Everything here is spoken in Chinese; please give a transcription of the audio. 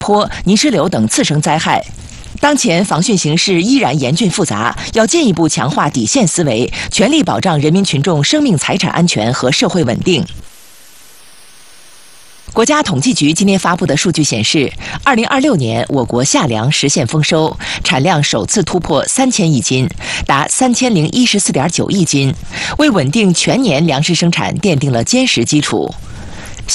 坡、泥石流等次生灾害。当前防汛形势依然严峻复杂，要进一步强化底线思维，全力保障人民群众生命财产安全和社会稳定。国家统计局今天发布的数据显示，2026年我国夏粮实现丰收，产量首次突破3000亿斤，达3014.9亿斤，为稳定全年粮食生产奠定了坚实基础。